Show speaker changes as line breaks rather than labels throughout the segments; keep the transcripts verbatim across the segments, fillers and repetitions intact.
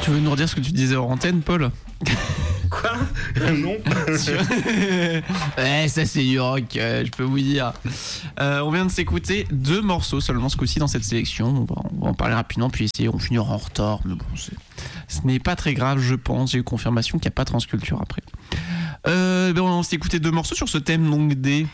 Tu veux nous redire ce que tu disais hors antenne, Paul?
Quoi? Non.
Ouais, ça c'est du rock, euh, je peux vous dire. Euh, on vient de s'écouter deux morceaux seulement ce coup-ci dans cette sélection. On va, on va en parler rapidement, puis essayer, on finira en retard. Mais bon, c'est, ce n'est pas très grave, je pense. J'ai eu confirmation qu'il n'y a pas de transculture après. Euh, ben on s'est écouté deux morceaux sur ce thème donc des,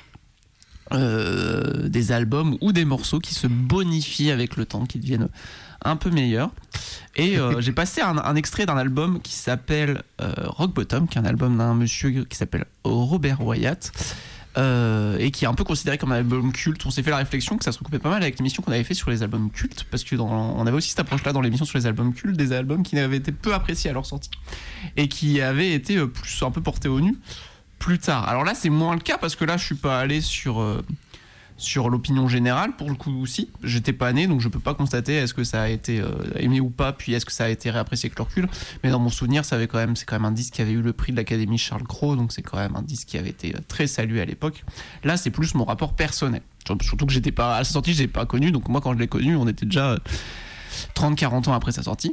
euh, des albums ou des morceaux qui se bonifient avec le temps, qui deviennent un peu meilleur. Et euh, j'ai passé un, un extrait d'un album qui s'appelle euh, Rock Bottom, qui est un album d'un monsieur qui s'appelle Robert Wyatt, euh, et qui est un peu considéré comme un album culte. On s'est fait la réflexion que ça se recoupait pas mal avec l'émission qu'on avait fait sur les albums cultes, parce que dans, on avait aussi cette approche-là dans l'émission sur les albums cultes, des albums qui avaient été peu appréciés à leur sortie et qui avaient été euh, plus un peu portés au nu plus tard. Alors là, c'est moins le cas parce que là, je suis pas allé sur euh, sur l'opinion générale, pour le coup aussi. J'étais pas né, donc je peux pas constater est-ce que ça a été euh, aimé ou pas, puis est-ce que ça a été réapprécié avec le recul. Mais dans mon souvenir, ça avait quand même, c'est quand même un disque qui avait eu le prix de l'Académie Charles Cros, donc c'est quand même un disque qui avait été très salué à l'époque. Là, c'est plus mon rapport personnel. Surtout que j'étais pas, à sa sortie, je l'ai pas connu, donc moi, quand je l'ai connu, on était déjà trente à quarante ans après sa sortie.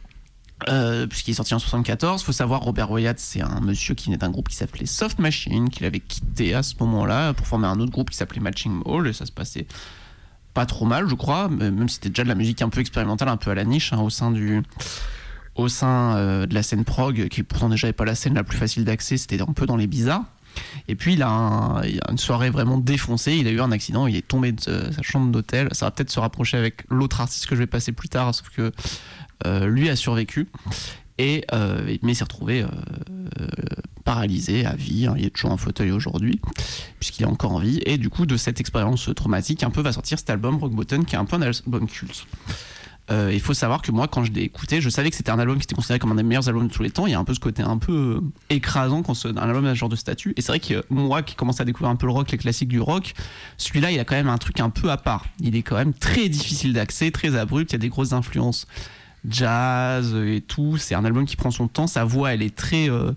Euh, puisqu'il est sorti en soixante-quatorze. Faut savoir, Robert Wyatt, c'est un monsieur qui venait d'un groupe qui s'appelait Soft Machine, qu'il avait quitté à ce moment-là pour former un autre groupe qui s'appelait Matching Hall, et ça se passait pas trop mal, je crois, même si c'était déjà de la musique un peu expérimentale, un peu à la niche, hein, au sein du au sein euh, de la scène prog, qui pourtant déjà n'est pas la scène la plus facile d'accès, c'était un peu dans les bizarres. Et puis il a, un, il a une soirée vraiment défoncée, il a eu un accident, il est tombé de sa chambre d'hôtel. Ça va peut-être se rapprocher avec l'autre artiste que je vais passer plus tard, sauf que Euh, lui a survécu et euh, mais il s'est retrouvé euh, euh, paralysé à vie, hein. Il est toujours en fauteuil aujourd'hui puisqu'il est encore en vie, et du coup de cette expérience traumatique un peu va sortir cet album Rock Bottom, qui est un peu un album culte. Euh, il faut savoir que moi, quand je l'ai écouté, je savais que c'était un album qui était considéré comme un des meilleurs albums de tous les temps. Il y a un peu ce côté un peu écrasant quand un album a ce genre de statut, et c'est vrai que moi qui commence à découvrir un peu le rock, les classiques du rock, celui-là il a quand même un truc un peu à part. Il est quand même très difficile d'accès, très abrupt, il y a des grosses influences jazz et tout. C'est un album qui prend son temps. Sa voix, elle est très euh,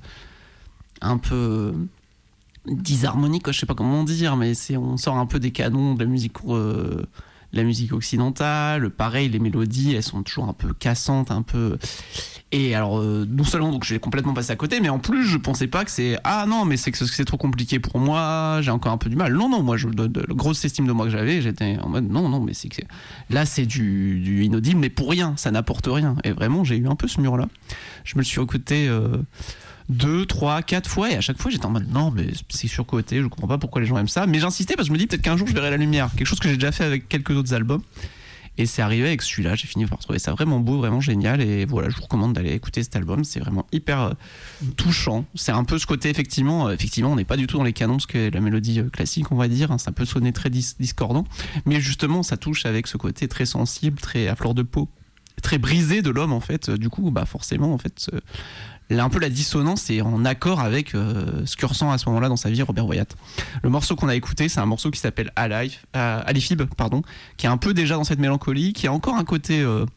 un peu euh, disharmonique, je sais pas comment dire, mais c'est, on sort un peu des canons de la musique euh, de la musique occidentale. Pareil, les mélodies, elles sont toujours un peu cassantes, un peu. Et alors, euh, non seulement donc je vais complètement passer à côté, mais en plus, je pensais pas que c'est ah non, mais c'est que c'est trop compliqué pour moi. J'ai encore un peu du mal. Non, non, moi, je de, de, de grosse estime de moi que j'avais, j'étais en mode non, non, mais c'est que c'est... là, c'est du, du inaudible, mais pour rien, ça n'apporte rien. Et vraiment, j'ai eu un peu ce mur-là. Je me le suis écouté euh, deux, trois, quatre fois, et à chaque fois, j'étais en mode non, mais c'est surcoté. Je comprends pas pourquoi les gens aiment ça, mais j'insistais parce que je me dis peut-être qu'un jour je verrai la lumière. Quelque chose que j'ai déjà fait avec quelques autres albums. Et c'est arrivé avec celui-là, j'ai fini par trouver ça vraiment beau, vraiment génial. Et voilà, je vous recommande d'aller écouter cet album, c'est vraiment hyper euh, touchant. C'est un peu ce côté, effectivement, euh, effectivement, on n'est pas du tout dans les canons, ce que la mélodie euh, classique, on va dire, hein, ça peut sonner très dis- discordant. Mais justement, ça touche avec ce côté très sensible, très à fleur de peau, très brisé de l'homme, en fait. Du coup, bah forcément, en fait, euh, là, un peu la dissonance est en accord avec euh, ce que ressent à ce moment-là dans sa vie Robert Wyatt. Le morceau qu'on a écouté, c'est un morceau qui s'appelle Alive, euh, Alifib, pardon, qui est un peu déjà dans cette mélancolie, qui a encore un côté euh,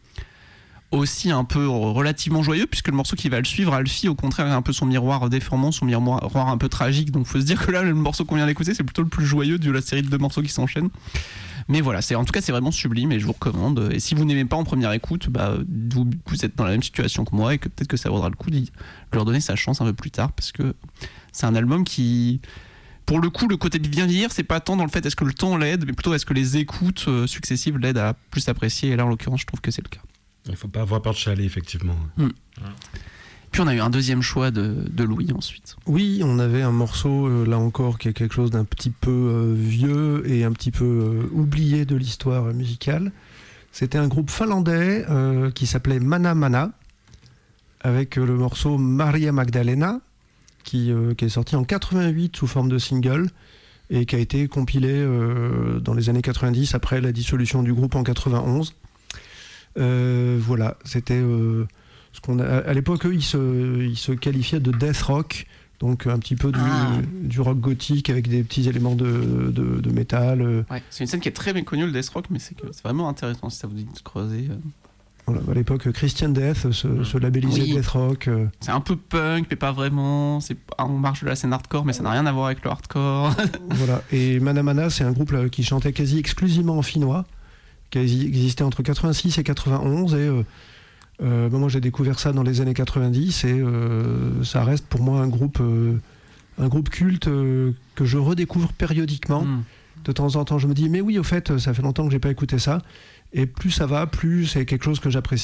aussi un peu relativement joyeux, puisque le morceau qui va le suivre, Alfie, au contraire, est un peu son miroir déformant, son miroir un peu tragique. Donc faut se dire que là, le morceau qu'on vient d'écouter, c'est plutôt le plus joyeux de la série de deux morceaux qui s'enchaînent. Mais voilà, c'est, en tout cas, c'est vraiment sublime et je vous recommande. Et si vous n'aimez pas en première écoute, bah, vous, vous êtes dans la même situation que moi et que peut-être que ça vaudra le coup de leur donner sa chance un peu plus tard, parce que c'est un album qui, pour le coup, le côté bien vieillir, c'est pas tant dans le fait est-ce que le temps l'aide, mais plutôt est-ce que les écoutes euh, successives l'aident à plus apprécier. Et là, en l'occurrence, je trouve que c'est le cas.
Il faut pas avoir peur de chialer, effectivement.
Mmh. Ouais. Puis on a eu un deuxième choix de, de Louis ensuite.
Oui, on avait un morceau, euh, là encore, qui est quelque chose d'un petit peu euh, vieux et un petit peu euh, oublié de l'histoire musicale. C'était un groupe finlandais euh, qui s'appelait Mana Mana, avec euh, le morceau Maria Magdalena, qui, euh, qui est sorti en quatre-vingt-huit sous forme de single et qui a été compilé euh, dans les années quatre-vingt-dix après la dissolution du groupe en quatre-vingt-onze. Euh, voilà, c'était... Euh, ce qu'on a, à l'époque, eux, ils se, ils se qualifiaient de death rock, donc un petit peu du, ah. du rock gothique avec des petits éléments de, de, de métal.
Ouais, c'est une scène qui est très méconnue, le death rock, mais c'est, que c'est vraiment intéressant si ça vous dit de creuser.
Voilà, à l'époque, Christian Death se, mmh. se labellisait oui. death rock.
C'est un peu punk, mais pas vraiment. C'est en marge de la scène hardcore, mais ça n'a rien à voir avec le hardcore.
Voilà, et Mana Mana, c'est un groupe là, qui chantait quasi exclusivement en finnois, qui a existé entre quatre-vingt-six et quatre-vingt-onze, et euh, Euh, moi, j'ai découvert ça dans les années quatre-vingt-dix et euh, ça reste pour moi un groupe, euh, un groupe culte euh, que je redécouvre périodiquement.
Mm.
De temps en temps, je me dis, mais oui, au fait, ça fait longtemps que j'ai pas écouté ça. Et plus ça va, plus c'est quelque chose que j'apprécie.